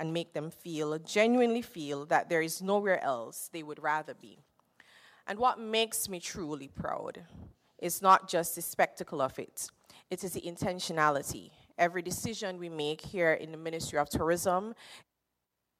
and make them genuinely feel that there is nowhere else they would rather be. And what makes me truly proud is not just the spectacle of it. It is the intentionality. Every decision we make here in the Ministry of Tourism